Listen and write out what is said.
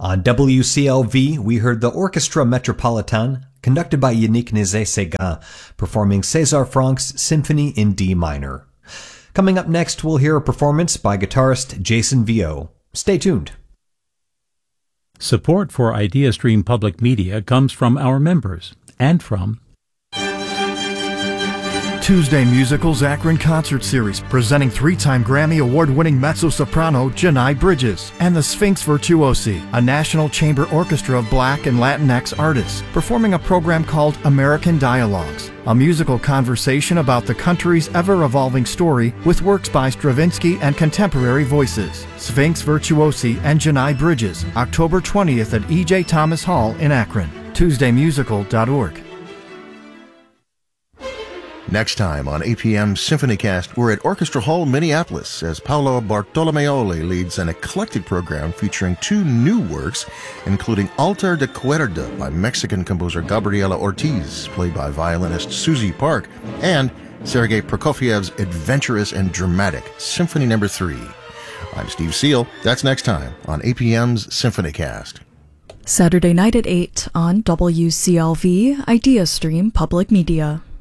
On WCLV, we heard the Orchestra Metropolitan, conducted by Yannick Nézet-Séguin, performing César Franck's Symphony in D minor. Coming up next, we'll hear a performance by guitarist Jason Viau. Stay tuned. Support for IdeaStream Public Media comes from our members and from Tuesday Musicals Akron Concert Series, presenting three-time Grammy Award-winning mezzo-soprano Janai Bridges, and the Sphinx Virtuosi, a national chamber orchestra of Black and Latinx artists, performing a program called American Dialogues, a musical conversation about the country's ever-evolving story with works by Stravinsky and contemporary voices. Sphinx Virtuosi and Janai Bridges, October 20th at E.J. Thomas Hall in Akron. TuesdayMusical.org. Next time on APM SymphonyCast, we're at Orchestra Hall, Minneapolis, as Paolo Bartolomeoli leads an eclectic program featuring two new works, including Altar de Cuerda by Mexican composer Gabriela Ortiz, played by violinist Susie Park, and Sergei Prokofiev's adventurous and dramatic Symphony No. 3. I'm Steve Seal. That's next time on APM's SymphonyCast. Saturday night at 8 on WCLV, IdeaStream Public Media.